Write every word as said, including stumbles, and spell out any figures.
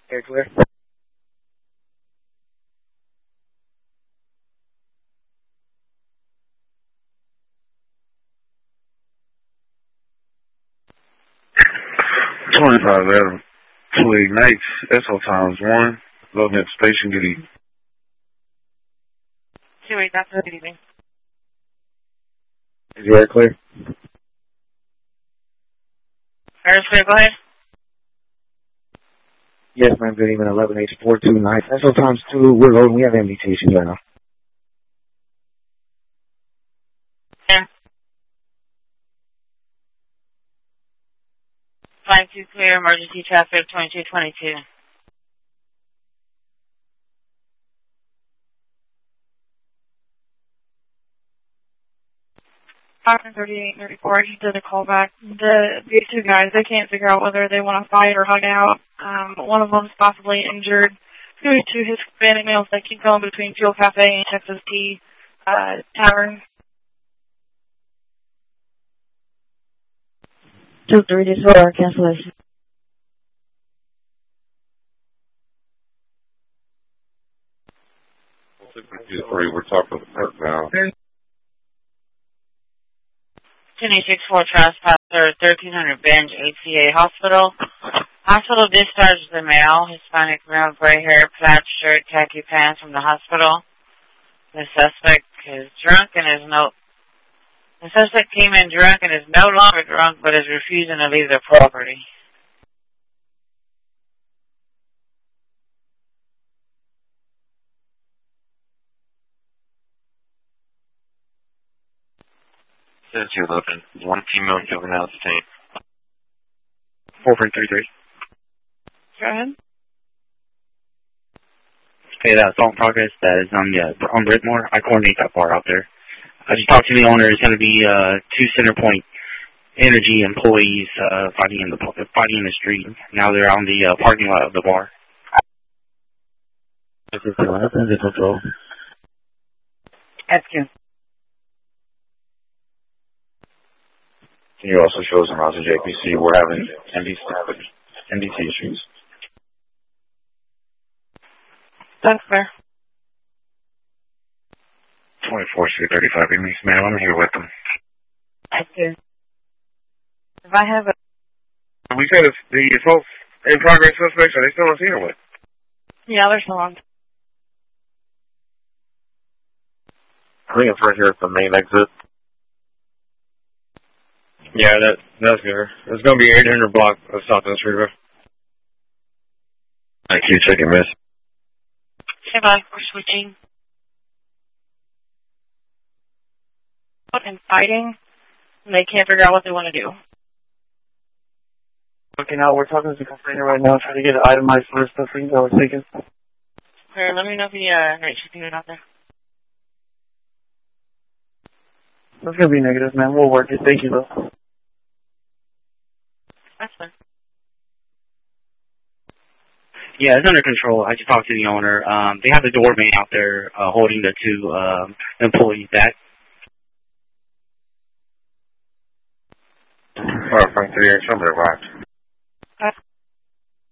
Air clear. twenty-five Adam, two ignites, S O times one, loading up station, good evening. two eight, that's good evening. Is your air clear? Air is clear, go ahead. Yes, ma'am, good evening, eleven H four two nine, S O times two, we're loading, we have amputation right now. Yeah. five two clear, emergency traffic, twenty-two twenty-two. five thirty-eight thirty-four, he did a callback. The, these two guys, they can't figure out whether they want to fight or hug out. Um, one of them is possibly injured. Two to Hispanic males that keep going between Fuel Cafe and Texas Tea uh, Tavern. two three, this is our cancellation. We're talking about the perk now. ten eight six four trespasser, thirteen hundred Bench, H C A Hospital. Hospital discharged the male, Hispanic male, gray hair, plaid shirt, khaki pants from the hospital. The suspect is drunk and is no... The suspect came in drunk and is no longer drunk, but is refusing to leave the property. Says you're looking. One female juvenile detained. four three three three. Go ahead. Hey, that assault in progress that is on the uh, on Britmore, I coordinate that bar out there. I just talked to the owner. It's going to be uh, two Centerpoint Energy employees uh, fighting in the fighting in the street. Now they're on the uh, parking lot of the bar. This is the last engine control. That's good. Can you also show us around to J P C? We're having N D C, N D C issues. That's fair. twenty-four C thirty-five evenings, ma'am. I'm here with them. That's good. If I have a... We said it's the assault in progress suspects, are they still on scene or what? Yeah, they're still on. I think it's right here at the main exit. Yeah, that that's good. It's going to be eight hundred block of Southwest River. Thank you, check it, miss. Hey, bye. We're switching. And fighting, and they can't figure out what they want to do. Okay, now we're talking to the complainer right now, trying to get an itemized list of things that were taken. Here, let me know if you uh, night shipping it out there. That's going to be negative, man. We'll work it. Thank you, though. That's fine. Yeah, it's under control. I just talked to the owner. Um, they have the doorman out there uh, holding the two um, employees back. Oh, from three H, I'm right.